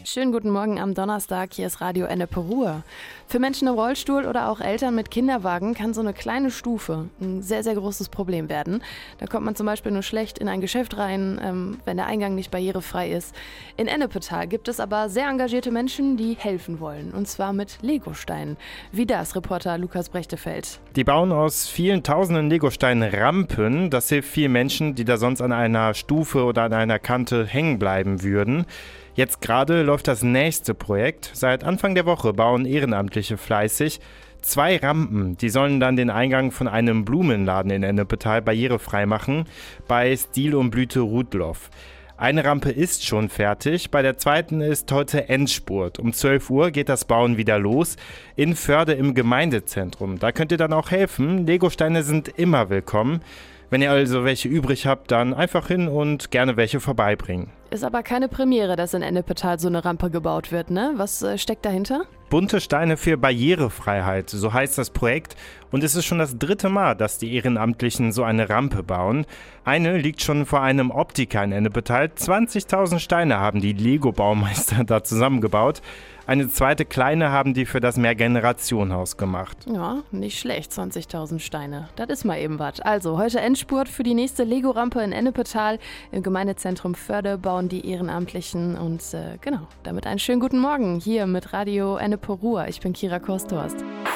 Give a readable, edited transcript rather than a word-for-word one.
Schönen guten Morgen am Donnerstag, hier ist Radio Ennepe Ruhr. Für Menschen im Rollstuhl oder auch Eltern mit Kinderwagen kann so eine kleine Stufe ein sehr, sehr großes Problem werden. Da kommt man zum Beispiel nur schlecht in ein Geschäft rein, wenn der Eingang nicht barrierefrei ist. In Ennepetal gibt es aber sehr engagierte Menschen, die helfen wollen, und zwar mit Legosteinen. Wie das, Reporter Lukas Brechtefeld. Die bauen aus vielen tausenden Legosteinen Rampen. Das hilft vielen Menschen, die da sonst an einer Stufe oder an einer Kante hängen bleiben würden. Jetzt gerade läuft das nächste Projekt. Seit Anfang der Woche bauen Ehrenamtliche fleißig 2 Rampen. Die sollen dann den Eingang von einem Blumenladen in Ennepetal barrierefrei machen, bei Stil und Blüte Rudloff. Eine Rampe ist schon fertig, bei der zweiten ist heute Endspurt. Um 12 Uhr geht das Bauen wieder los in Förde im Gemeindezentrum. Da könnt ihr dann auch helfen. Legosteine sind immer willkommen. Wenn ihr also welche übrig habt, dann einfach hin und gerne welche vorbeibringen. Ist aber keine Premiere, dass in Ennepetal so eine Rampe gebaut wird, ne? Was steckt dahinter? Bunte Steine für Barrierefreiheit, so heißt das Projekt. Und es ist schon das 3. Mal, dass die Ehrenamtlichen so eine Rampe bauen. Eine liegt schon vor einem Optiker in Ennepetal. 20.000 Steine haben die Lego-Baumeister da zusammengebaut. Eine zweite kleine haben die für das Mehrgenerationenhaus gemacht. Ja, nicht schlecht, 20.000 Steine. Das ist mal eben was. Also, heute Endspurt für die nächste Lego-Rampe in Ennepetal. Im Gemeindezentrum Förde bauen die Ehrenamtlichen. Und damit einen schönen guten Morgen hier mit Radio Ennepe Ruhr. Ich bin Kira Kosthorst.